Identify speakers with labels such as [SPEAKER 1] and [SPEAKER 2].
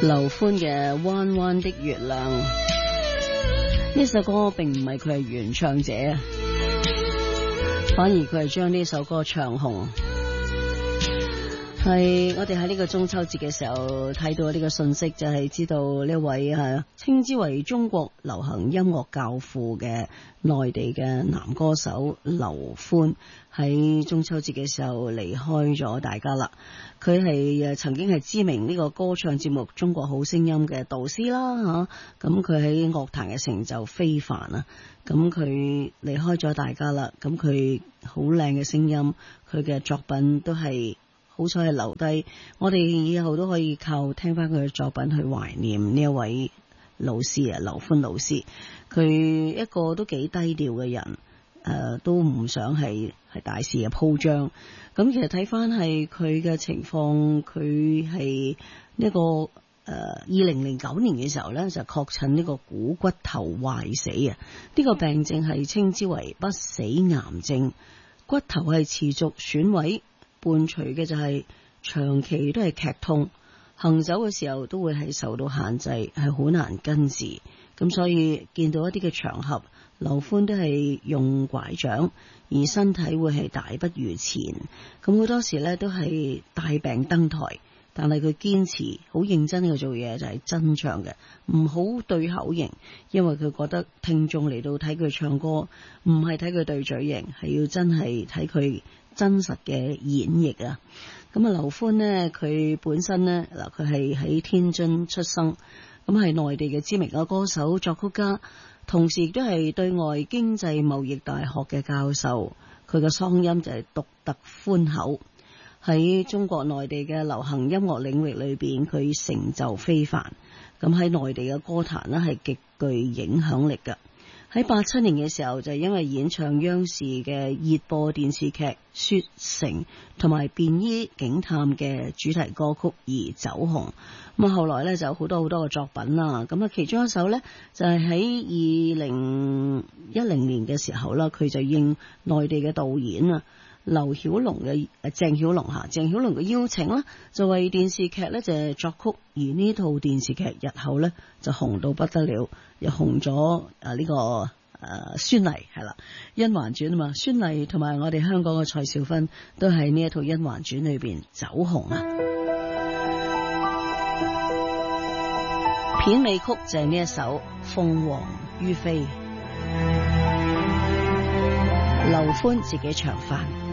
[SPEAKER 1] 劉歡嘅《彎彎的月亮》呢首歌並唔係佢係原唱者，反而佢係將呢首歌唱紅。係我哋喺呢個中秋節嘅時候睇到呢個信息，就係知道呢位稱之為中國流行音樂教父嘅內地嘅男歌手劉歡喺中秋節嘅時候離開咗大家啦。佢係曾經係知名呢個歌唱節目《中國好聲音》嘅導師啦吓，咁佢喺樂壇嘅成就非凡啊。咁佢離開咗大家啦，咁佢好靚嘅聲音，佢嘅作品都係好彩係留低，我哋以後都可以靠聽翻佢嘅作品去懷念呢一位老師啊，劉歡老師。佢一個都幾低調嘅人，都唔想係大肆嘅鋪張。咁其實睇翻係佢嘅情況，佢係呢個2009年嘅時候呢，就確診呢個股骨頭壞死啊！呢個病症係稱之為不死癌症，骨頭係持續損毀，伴隨嘅就係長期都係劇痛，行走嘅時候都會係受到限制，係好難根治。咁所以見到一啲嘅場合，劉歡都係用拐杖，而身體會係大不如前。咁好多時呢都係帶病登台，但係佢堅持好認真去做嘢，就係真唱嘅，唔好對口型，因為佢覺得聽眾嚟到睇佢唱歌，唔係睇佢對嘴型，係要真係睇佢真實嘅演繹啊！咁啊，劉歡呢，佢本身呢，嗱，佢係喺天津出生，咁係內地嘅知名嘅歌手、作曲家，同時亦都係對外經濟貿易大學嘅教授。佢嘅嗓音就係獨特寬厚，喺中國內地嘅流行音樂領域裏邊，佢成就非凡。咁喺內地嘅歌壇呢，係極具影響力嘅。喺87年嘅時候，就因為演唱央視嘅熱播電視劇《雪城》同埋《便衣警探》嘅主題歌曲而走紅。咁啊，後來呢就好多嘅作品啦。咁啊，其中一首呢，就係喺2010年嘅時候啦，佢就應內地嘅導演啊劉曉龍嘅鄭曉龍嘅邀請啦，就為電視劇呢就作曲。而呢套電視劇日後呢就紅到不得了，又紅咗呢個孫儷係啦，《甄嬛傳》啊嘛，孫儷同埋我哋香港嘅蔡少芬都喺呢一套《甄嬛傳》裏邊走紅啊。片尾曲就係呢一首《鳳凰于飛》，劉歡自己唱返。